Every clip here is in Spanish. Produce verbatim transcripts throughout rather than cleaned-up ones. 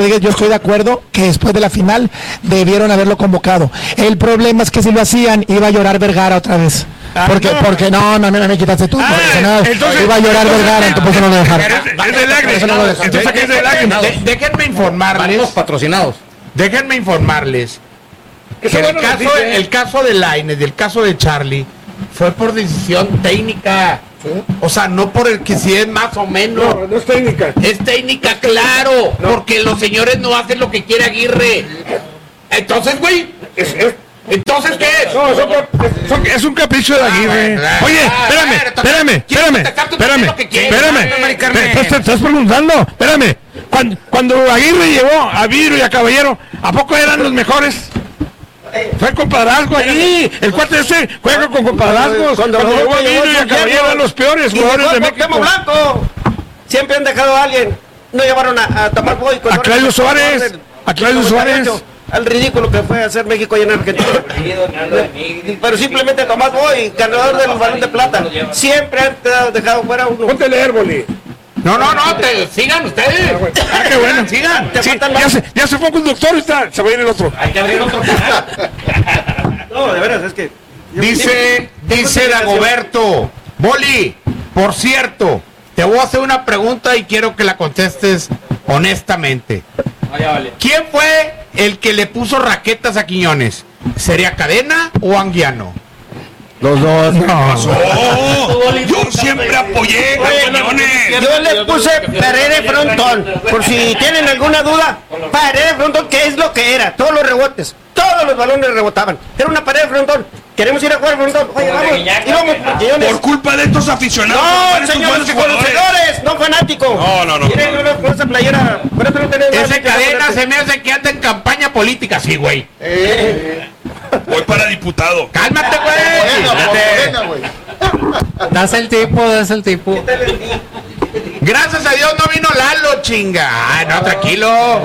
Yo estoy de acuerdo que después de la final debieron haberlo convocado. El problema es que si lo hacían iba a llorar Vergara otra vez. Ah, porque, no. porque no, no, no me quitaste tú. Ah, no, entonces, iba a llorar Vergara, entonces no lo dejaron. Es de lágrimas. No entonces aquí es de lágrimas. De, déjenme informarles. Los patrocinados. Déjenme informarles que el caso, el caso de Lainez y el caso de Charlie fue por decisión técnica. ¿Sí? O sea, no por el que si es más o menos. No, no es técnica. Es técnica, claro. No. Porque los señores no hacen lo que quiere Aguirre. Entonces, güey. Es, es, Entonces, ¿qué es? No, es un, es un capricho de Aguirre. Ah, Oye, espérame, espérame, espérame, espérame, espérame. Te estás preguntando, espérame. Cuando, cuando Aguirre llevó a Vidrio y a Caballero, ¿a poco eran los mejores? Fue compadrazgo ahí, el cuate ese juega con compadrazgos. Cuando, cuando llegó a Vidrio y a Caballero eran los peores jugadores de México. Blanco. Siempre han dejado a alguien. No llevaron a, a Tomás Boy. A Claudio Suárez. A Claudio Suárez. Al ridículo que fue hacer México allá en Argentina. Pero simplemente Tomás Boy, ganador del Balón de Plata. Siempre han dejado fuera uno. Ponte a leer, Boli. No, no, no, te, sigan ustedes. Ah, qué bueno. Sigan. Sí, ya, se, ya se fue con el doctor y está, se va a ir el otro. Hay que abrir otro canal. No, de veras, es que... Dice, dice Dagoberto, Boli, por cierto, te voy a hacer una pregunta y quiero que la contestes honestamente. Ah, ya vale. ¿Quién fue el que le puso raquetas a Quiñones? ¿Sería Cadena o Anguiano? Los dos. No. Oh, yo siempre apoyé a Quiñones. Yo le puse pared de frontón. Por si tienen alguna duda, pared de frontón, ¿qué es lo que era? Todos los rebotes, todos los balones rebotaban. Era una pared de frontón. Queremos ir a jugar frontón. Oye, vamos. Y vamos por Quiñones. Por culpa de estos aficionados. No, señores conocedores, no fanáticos. No, no, no. Miren, no, no, esa playera. Por eso no tenemos. Ese Cadena se me hace que anda en campaña política, sí, güey. Eh. Voy para diputado. Cálmate, güey. Das el tipo, das el tipo. Gracias a Dios no vino Lalo, chinga. Ay, no, tranquilo.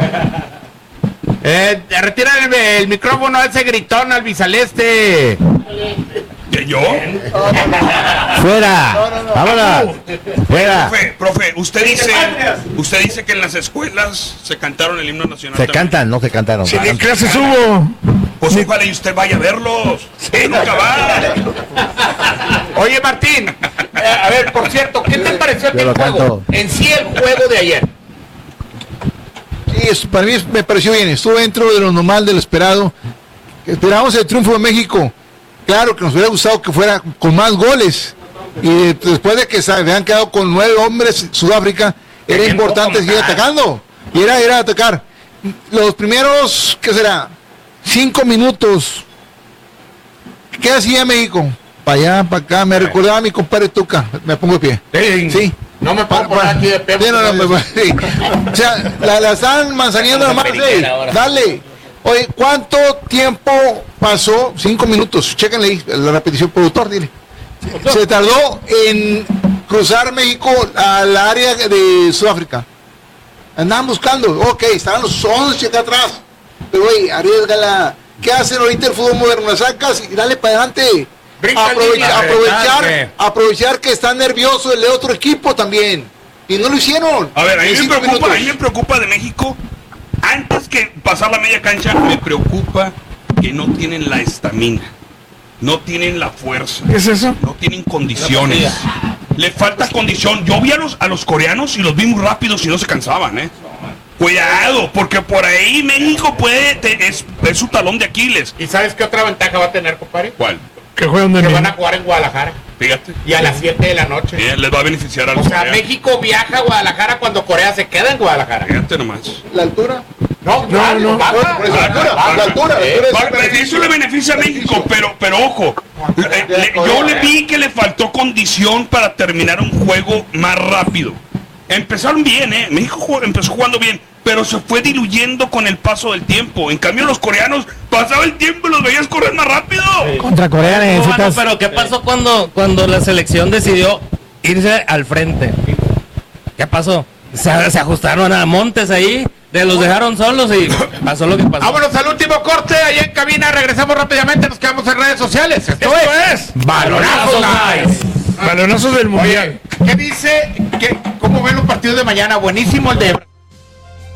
Eh, retira el, el micrófono a ese gritón al bisaleste. ¿Que yo? Fuera. No, no, no. Vámonos. Fuera. Profe, profe, usted dice, usted dice que en las escuelas se cantaron el himno nacional. Se también. Cantan, no se cantaron. Sí, ¿qué clases hubo? Pues ojalá y usted vaya a verlos. Sí, nunca va. Oye, Martín, eh, a ver, por cierto, ¿qué te pareció el juego? En sí el juego de ayer. Sí, eso, para mí me pareció bien, estuvo dentro de lo normal, de lo esperado. Esperábamos el triunfo de México. Claro que nos hubiera gustado que fuera con más goles. Y después de que se habían quedado con nueve hombres Sudáfrica, era importante seguir atacando. Y era, era atacar. Los primeros, ¿qué será? Cinco minutos. ¿Qué hacía México? Para allá, para acá. Me recordaba a mi compadre Tuca. Me pongo de pie. Sí. sí. No me pongo por aquí de pie. Sí, no, no, no, sí. O sea, la, la están manzaneando nomás. Dale. Oye, ¿cuánto tiempo pasó? Cinco minutos. Chéquenle ahí la repetición, productor, dile. Se tardó en cruzar México al área de Sudáfrica. Andaban buscando. Ok, estaban los once acá atrás. Pero, oye, arriesgala. ¿Qué hacen ahorita el fútbol moderno? La sacas y dale para adelante. Aprovecha, aprovechar, aprovechar que está nervioso el de otro equipo también. Y no lo hicieron. A ver, a mí me preocupa, a mí me preocupa de México. Antes que pasar la media cancha, me preocupa que no tienen la estamina, no tienen la fuerza. ¿Qué es eso? No tienen condiciones. Le falta condición. Yo vi a los, a los coreanos y los vi muy rápidos y no se cansaban, ¿eh? Cuidado, porque por ahí México puede, te, es, es su talón de Aquiles. ¿Y sabes qué otra ventaja va a tener, compadre? ¿Cuál? Que juegan de Que van a jugar en Guadalajara. Fíjate. Y a las siete de la noche. Bien, les va a beneficiar a los O sea, coreanos. México viaja a Guadalajara cuando Corea se queda en Guadalajara. Fíjate nomás. ¿La altura? No, no, no. no. Baja, por eso, la altura, la altura. Eh, eso le beneficia a México, pero, pero ojo, le, le, yo le vi que le faltó condición para terminar un juego más rápido. Empezaron bien, ¿eh? México jugó, empezó jugando bien, pero se fue diluyendo con el paso del tiempo. En cambio, los coreanos, pasaba el tiempo y los veías correr más rápido. Sí. Contra Corea necesitas... No, pero ¿qué pasó cuando, cuando la selección decidió irse al frente? ¿Qué pasó? Se, se ajustaron a Montes ahí, de los dejaron solos y pasó lo que pasó. Vámonos al último corte, ahí en cabina, regresamos rápidamente, nos quedamos en redes sociales. Esto, Esto es... es... Balonazos Guys. Balonazos del Mundial. Oye, ¿qué dice? ¿Qué, ¿Cómo ven los partidos de mañana? Buenísimo el de...